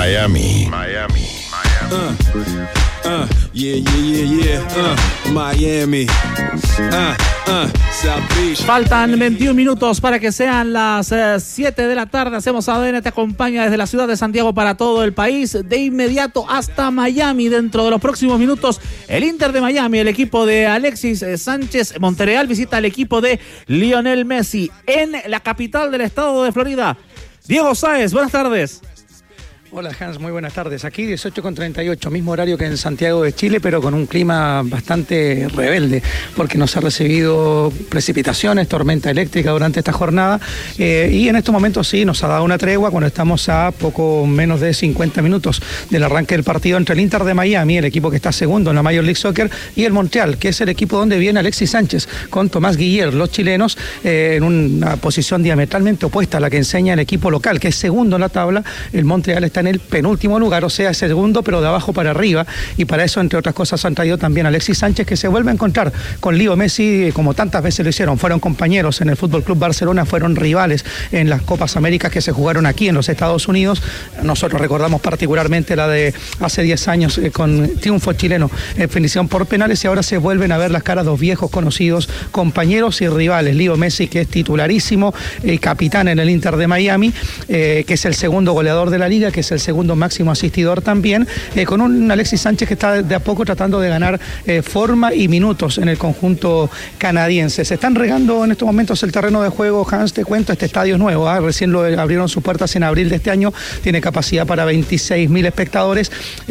Miami. Miami. Faltan 21 minutos para que sean las 7 de la tarde. Hacemos ADN te acompaña desde la ciudad de Santiago para todo el país. De inmediato hasta Miami. Dentro de los próximos minutos, el Inter de Miami, el equipo de Alexis Sánchez Monterreal visita al equipo de Lionel Messi en la capital del estado de Florida. Diego Sáez, buenas tardes. Hola Hans, muy buenas tardes. Aquí 18:38, mismo horario que en Santiago de Chile, pero con un clima bastante rebelde, porque nos ha recibido precipitaciones, tormenta eléctrica durante esta jornada, y en estos momentos sí nos ha dado una tregua cuando estamos a poco menos de 50 minutos del arranque del partido entre el Inter de Miami, el equipo que está segundo en la Major League Soccer, y el Montreal, que es el equipo donde viene Alexis Sánchez, con Tomás Guiller, los chilenos, en una posición diametralmente opuesta a la que enseña el equipo local, que es segundo en la tabla. El Montreal está en el penúltimo lugar, o sea, segundo, pero de abajo para arriba, y para eso, entre otras cosas, han traído también a Alexis Sánchez, que se vuelve a encontrar con Leo Messi, como tantas veces lo hicieron. Fueron compañeros en el Fútbol Club Barcelona, fueron rivales en las Copas Américas que se jugaron aquí en los Estados Unidos. Nosotros recordamos particularmente la de hace 10 años, con triunfo chileno en definición por penales, y ahora se vuelven a ver las caras, dos viejos conocidos, compañeros y rivales. Leo Messi, que es titularísimo, capitán en el Inter de Miami, que es el segundo goleador de la liga, que es el segundo máximo asistidor también, con un Alexis Sánchez que está de a poco tratando de ganar forma y minutos en el conjunto canadiense. Se están regando en estos momentos el terreno de juego. Hans, te cuento, este estadio es nuevo, recién abrieron sus puertas en abril de este año, tiene capacidad para 26.000 espectadores.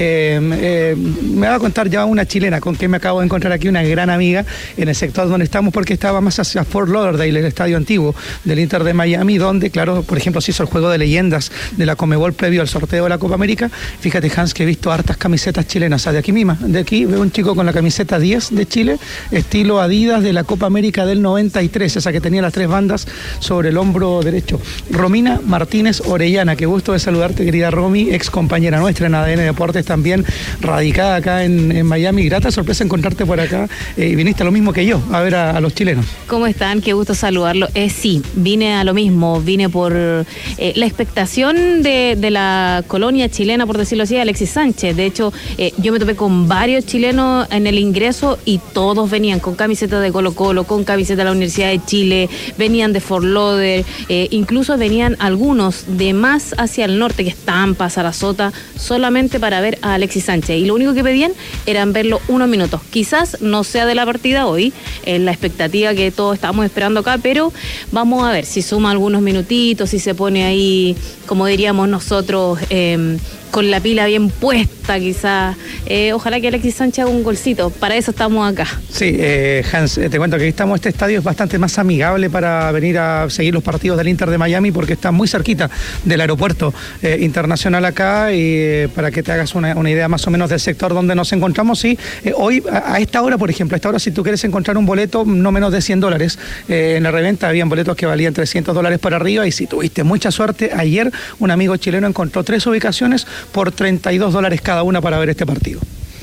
Me va a contar ya una chilena con quien me acabo de encontrar aquí, una gran amiga en el sector donde estamos, porque estaba más hacia Fort Lauderdale, el estadio antiguo del Inter de Miami, donde, claro, por ejemplo, se hizo el juego de leyendas de la Conmebol previo al sorteo de la Copa América. Fíjate, Hans, que he visto hartas camisetas chilenas. De aquí misma, de aquí veo un chico con la camiseta 10 de Chile, estilo Adidas de la Copa América del 93, esa que tenía las 3 bandas sobre el hombro derecho. Romina Martínez Orellana, qué gusto de saludarte, querida Romy, ex compañera nuestra en ADN Deportes, también radicada acá en Miami. Grata sorpresa encontrarte por acá, y viniste a lo mismo que yo, a ver a los chilenos. ¿Cómo están? Qué gusto saludarlo. Sí, vine a lo mismo, vine por la expectación de la colonia chilena, por decirlo así, Alexis Sánchez. De hecho, yo me topé con varios chilenos en el ingreso y todos venían con camiseta de Colo-Colo, con camiseta de la Universidad de Chile, venían de Fort Lauderdale, incluso venían algunos de más hacia el norte, que Estampa, Sarasota, solamente para ver a Alexis Sánchez. Y lo único que pedían era verlo unos minutos. Quizás no sea de la partida hoy, la expectativa que todos estamos esperando acá, pero vamos a ver si suma algunos minutitos, si se pone ahí, como diríamos nosotros, con la pila bien puesta, quizás. Ojalá que Alexis Sánchez haga un golcito. Para eso estamos acá. Sí, Hans, te cuento que aquí estamos. Este estadio es bastante más amigable para venir a seguir los partidos del Inter de Miami, porque está muy cerquita del aeropuerto internacional acá, y para que te hagas una idea más o menos del sector donde nos encontramos. Y hoy, a esta hora, por ejemplo, a esta hora, si tú quieres encontrar un boleto, no menos de $100. En la reventa habían boletos que valían $300 para arriba, y si tuviste mucha suerte, ayer un amigo chileno encontró 3 ubicaciones por $32 cada una para ver este partido.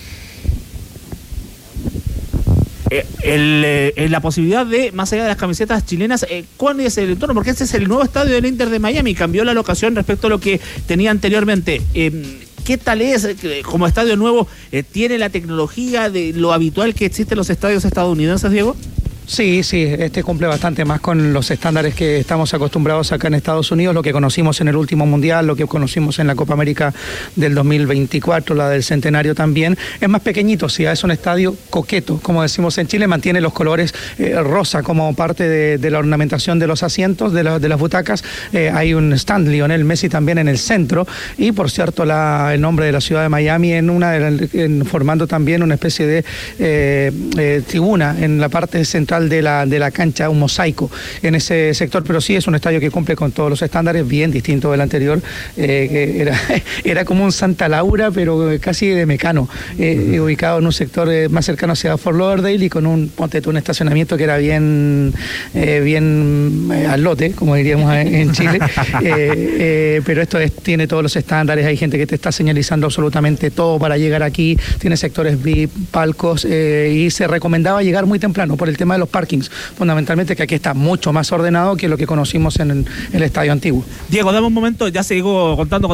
La posibilidad de, más allá de las camisetas chilenas, ¿cuál es el entorno? Porque este es el nuevo estadio del Inter de Miami, cambió la locación respecto a lo que tenía anteriormente. ¿Qué tal es como estadio nuevo? ¿Tiene la tecnología de lo habitual que existe en los estadios estadounidenses, Diego? Sí, este cumple bastante más con los estándares que estamos acostumbrados acá en Estados Unidos, lo que conocimos en el último Mundial, lo que conocimos en la Copa América del 2024, la del Centenario también. Es más pequeñito, sí, es un estadio coqueto, como decimos en Chile, mantiene los colores rosa como parte de la ornamentación de los asientos, de las butacas. Hay un stand Lionel Messi también en el centro, y por cierto el nombre de la ciudad de Miami formando también una especie de tribuna en la parte central de la cancha, un mosaico en ese sector, pero sí es un estadio que cumple con todos los estándares, bien distinto del anterior, que era como un Santa Laura, pero casi de Mecano, ubicado en un sector más cercano hacia Fort Lauderdale, y con un estacionamiento que era bien al lote, como diríamos en Chile, pero esto tiene todos los estándares, hay gente que te está señalizando absolutamente todo para llegar aquí, tiene sectores VIP, palcos, y se recomendaba llegar muy temprano por el tema de los parkings, fundamentalmente, que aquí está mucho más ordenado que lo que conocimos en el estadio antiguo. Diego, dame un momento, ya sigo contando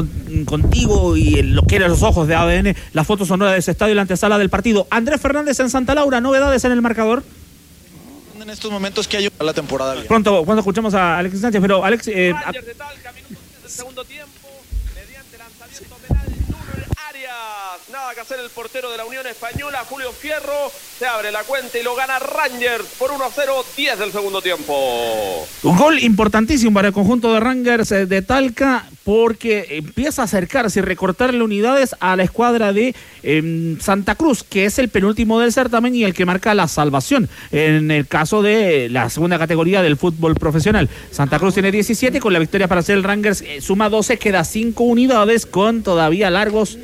contigo y en lo que eran los ojos de ADN, las fotos sonoras de ese estadio y la antesala del partido. Andrés Fernández en Santa Laura, novedades en el marcador. En estos momentos que hay la temporada bien. Pronto, cuando escuchamos a Alexis Sánchez, pero Alex... Rangers de Talca, minutos del segundo tiempo, mediante lanzamiento penal, Nuno Arias. Nada que hacer el portero de la Unión Española, Julio Fierro, se abre la cuenta y lo gana Rangers por 1-0, 10 del segundo tiempo. Un gol importantísimo para el conjunto de Rangers de Talca, porque empieza a acercarse y recortarle unidades a la escuadra de Santa Cruz, que es el penúltimo del certamen y el que marca la salvación en el caso de la segunda categoría del fútbol profesional. Santa Cruz tiene 17, con la victoria para hacer el Rangers suma 12, queda 5 unidades con todavía largos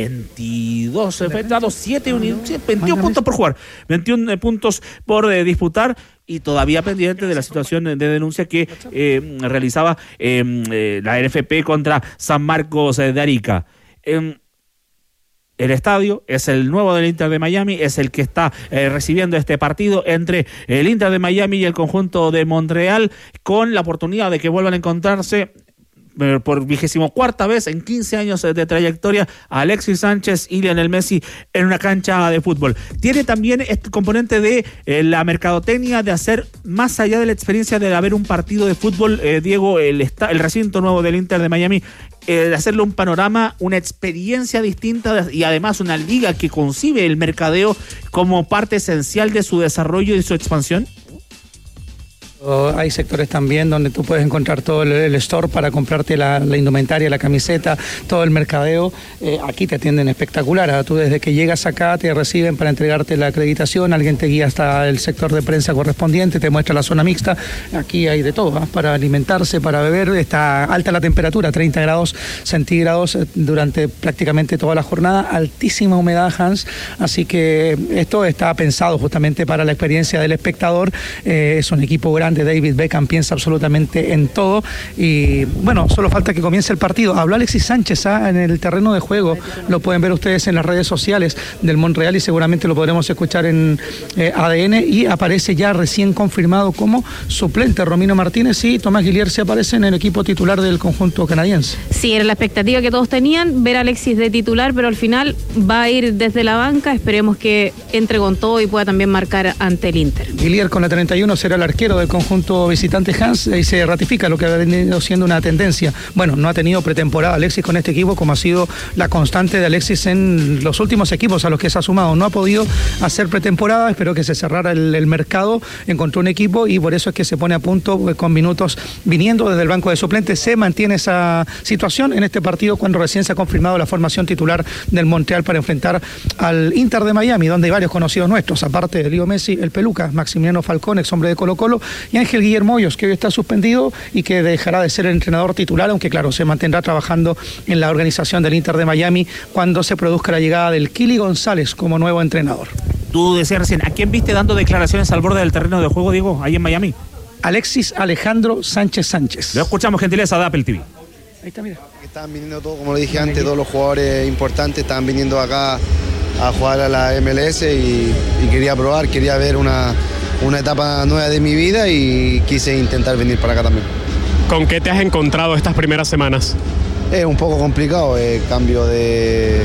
22 efectuados, 21 puntos por jugar, 21 puntos por disputar, y todavía pendiente de la situación de denuncia que realizaba la NFP contra San Marcos de Arica. El estadio es el nuevo del Inter de Miami, es el que está recibiendo este partido entre el Inter de Miami y el conjunto de Montreal, con la oportunidad de que vuelvan a encontrarse por 24ª vez en 15 años de trayectoria Alexis Sánchez y Lionel Messi en una cancha de fútbol. Tiene también este componente de la mercadotecnia, de hacer más allá de la experiencia de haber un partido de fútbol, Diego, el recinto nuevo del Inter de Miami, de hacerle un panorama, una experiencia distinta y además una liga que concibe el mercadeo como parte esencial de su desarrollo y su expansión. Hay sectores también donde tú puedes encontrar todo el store para comprarte la indumentaria, la camiseta, todo el mercadeo. Aquí te atienden espectacular. Tú desde que llegas acá te reciben para entregarte la acreditación, alguien te guía hasta el sector de prensa correspondiente, te muestra la zona mixta. Aquí hay de todo, para alimentarse, para beber. Está alta la temperatura, 30 grados centígrados durante prácticamente toda la jornada. Altísima humedad, Hans. Así que esto está pensado justamente para la experiencia del espectador. Es un equipo grande. David Beckham piensa absolutamente en todo y bueno, solo falta que comience el partido. Habló Alexis Sánchez en el terreno de juego, lo pueden ver ustedes en las redes sociales del Montreal y seguramente lo podremos escuchar en ADN, y aparece ya recién confirmado como suplente Romino Martínez, y Tomás Guillier se aparece en el equipo titular del conjunto canadiense. Sí, era la expectativa que todos tenían, ver a Alexis de titular, pero al final va a ir desde la banca. Esperemos que entre con todo y pueda también marcar ante el Inter. Guillier con la 31 será el arquero del conjunto visitante, Hans, y se ratifica lo que ha venido siendo una tendencia. Bueno, no ha tenido pretemporada Alexis con este equipo, como ha sido la constante de Alexis en los últimos equipos a los que se ha sumado. No ha podido hacer pretemporada, esperó que se cerrara el mercado, encontró un equipo y por eso es que se pone a punto con minutos viniendo desde el banco de suplentes. Se mantiene esa situación en este partido cuando recién se ha confirmado la formación titular del Montreal para enfrentar al Inter de Miami, donde hay varios conocidos nuestros, aparte de Leo Messi, el Peluca, Maximiliano Falcón, ex hombre de Colo-Colo, y Ángel Guillermo Hoyos, que hoy está suspendido y que dejará de ser el entrenador titular, aunque claro, se mantendrá trabajando en la organización del Inter de Miami cuando se produzca la llegada del Kili González como nuevo entrenador. Tú decías recién, ¿a quién viste dando declaraciones al borde del terreno de juego, Diego, ahí en Miami? Alexis Alejandro Sánchez. Lo escuchamos, gentileza de Apple TV. Ahí está, mira. Estaban viniendo todos, como lo dije antes, todos los jugadores importantes estaban viniendo acá a jugar a la MLS y quería probar, quería ver una etapa nueva de mi vida y quise intentar venir para acá también. ¿Con qué te has encontrado estas primeras semanas? Es un poco complicado, cambio de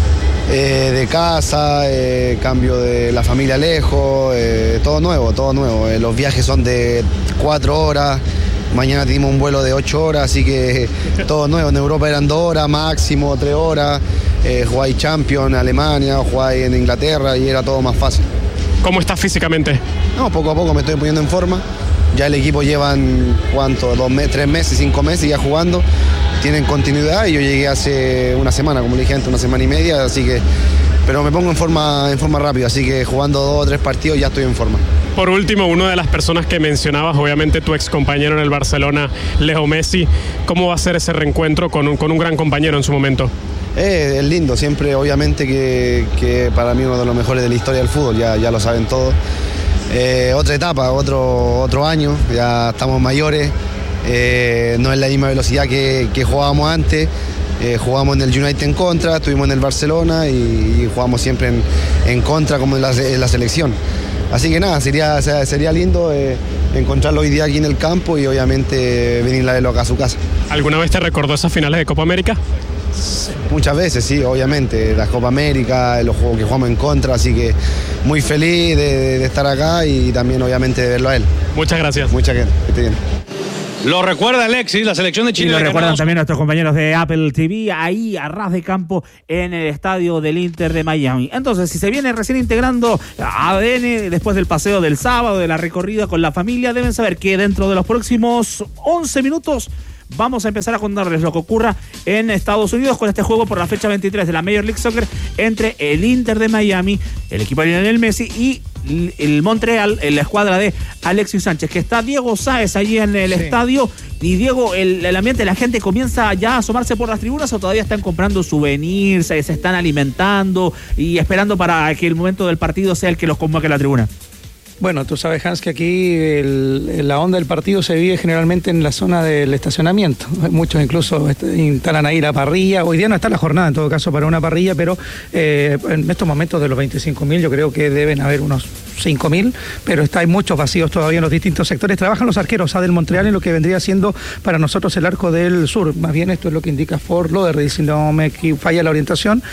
casa, cambio de la familia lejos, todo nuevo. Los viajes son de 4 horas, mañana tenemos un vuelo de 8 horas, así que todo nuevo. En Europa eran 2 horas, máximo 3 horas, jugáis Champions en Alemania, jugáis en Inglaterra y era todo más fácil. ¿Cómo estás físicamente? No, poco a poco me estoy poniendo en forma. Ya el equipo llevan, ¿cuánto? 3 meses, 5 meses ya jugando. Tienen continuidad y yo llegué hace una semana, como le dije antes, una semana y media, así que... Pero me pongo en forma rápida, así que jugando 2 o 3 partidos ya estoy en forma. Por último, una de las personas que mencionabas, obviamente tu ex compañero en el Barcelona, Leo Messi. ¿Cómo va a ser ese reencuentro con un gran compañero en su momento? Es lindo, siempre obviamente que para mí uno de los mejores de la historia del fútbol, ya lo saben todos. Otra etapa, otro año, ya estamos mayores, no es la misma velocidad que jugábamos antes. Jugamos en el United en contra, estuvimos en el Barcelona y jugamos siempre en contra como en la selección. Así que nada, sería lindo encontrarlo hoy día aquí en el campo y obviamente venirle a verlo acá a su casa. ¿Alguna vez te recordó esas finales de Copa América? Muchas veces, sí, obviamente. La Copa América, los juegos que jugamos en contra, así que muy feliz de estar acá y también obviamente de verlo a él. Muchas gracias. Muchas gracias, que esté bien. Lo recuerda Alexis, la selección de Chile. Y lo recuerdan también nuestros compañeros de Apple TV, ahí a ras de campo en el estadio del Inter de Miami. Entonces, si se viene recién integrando ADN después del paseo del sábado, de la recorrida con la familia, deben saber que dentro de los próximos 11 minutos vamos a empezar a contarles lo que ocurra en Estados Unidos con este juego por la fecha 23 de la Major League Soccer entre el Inter de Miami, el equipo de Lionel Messi, y el Montreal, en la escuadra de Alexis Sánchez, que está Diego Sáez allí en el estadio. Y Diego, el ambiente, la gente comienza ya a asomarse por las tribunas, o todavía están comprando souvenirs, se están alimentando y esperando para que el momento del partido sea el que los convoque a la tribuna. Bueno, tú sabes, Hans, que aquí la onda del partido se vive generalmente en la zona del estacionamiento. Muchos incluso instalan ahí la parrilla. Hoy día no está la jornada, en todo caso, para una parrilla, pero en estos momentos de los 25.000 yo creo que deben haber unos 5.000, pero hay muchos vacíos todavía en los distintos sectores. Trabajan los arqueros del Montreal en lo que vendría siendo para nosotros el arco del sur. Más bien esto es lo que indica Fort Lauderdale, si no me falla la orientación.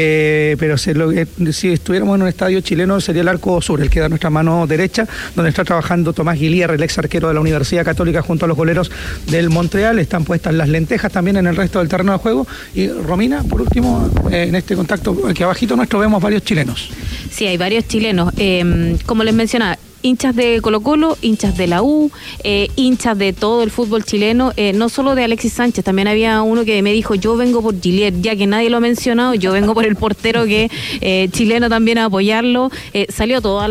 Pero si estuviéramos en un estadio chileno sería el arco sur, el que da nuestra mano derecha, donde está trabajando Tomás Guilier, el ex arquero de la Universidad Católica, junto a los goleros del Montreal. Están puestas las lentejas también en el resto del terreno de juego. Y Romina, por último, en este contacto, aquí abajito nuestro vemos varios chilenos. Sí, hay varios chilenos. Como les mencionaba, hinchas de Colo-Colo, hinchas de la U, hinchas de todo el fútbol chileno, no solo de Alexis Sánchez. También había uno que me dijo: yo vengo por Guilier, ya que nadie lo ha mencionado, yo vengo por el portero que chileno también a apoyarlo. Salió toda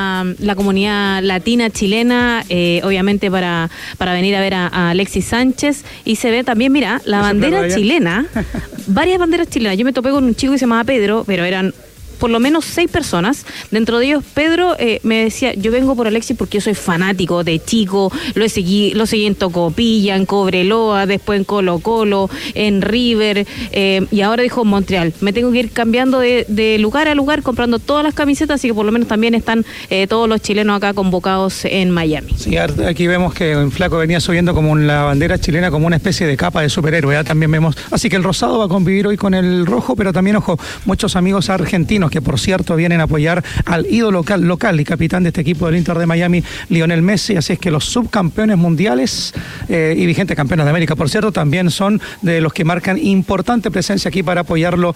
la comunidad latina chilena, obviamente para venir a ver a Alexis Sánchez, y se ve también, mira, la bandera chilena, varias banderas chilenas. Yo me topé con un chico que se llamaba Pedro, pero eran por lo menos 6 personas. Dentro de ellos, Pedro me decía: yo vengo por Alexis porque yo soy fanático de chico, lo seguí en Tocopilla, en Cobreloa, después en Colo-Colo, en River, y ahora dijo Montreal. Me tengo que ir cambiando de lugar a lugar, comprando todas las camisetas, así que por lo menos también están todos los chilenos acá convocados en Miami. Sí, aquí vemos que en Flaco venía subiendo como la bandera chilena, como una especie de capa de superhéroe, ¿ya? También vemos, así que el rosado va a convivir hoy con el rojo, pero también, ojo, muchos amigos argentinos que por cierto vienen a apoyar al ídolo local y capitán de este equipo del Inter de Miami, Lionel Messi. Así es que los subcampeones mundiales y vigentes campeones de América, por cierto, también son de los que marcan importante presencia aquí para apoyarlo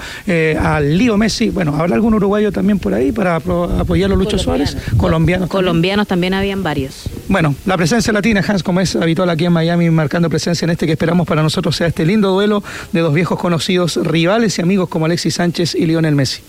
al Lío Messi. Bueno, ¿habrá algún uruguayo también por ahí para apoyarlo, Lucho Suárez? Colombianos también habían varios. Bueno, la presencia latina, Hans, como es habitual aquí en Miami, marcando presencia en este que esperamos para nosotros sea este lindo duelo de dos viejos conocidos, rivales y amigos como Alexis Sánchez y Lionel Messi,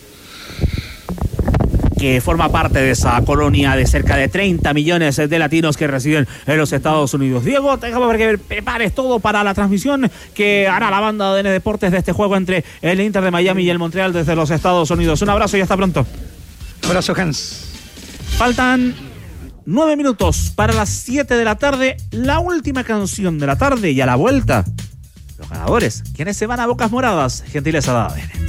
que forma parte de esa colonia de cerca de 30 millones de latinos que residen en los Estados Unidos. Diego, déjame ver que prepares todo para la transmisión que hará la banda de ADN Deportes de este juego entre el Inter de Miami y el Montreal desde los Estados Unidos. Un abrazo y hasta pronto. Un abrazo, Hans. Faltan 9 minutos para las 7 de la tarde, la última canción de la tarde, y a la vuelta, los ganadores, quienes se van a Bocas Moradas, gentileza de ADN.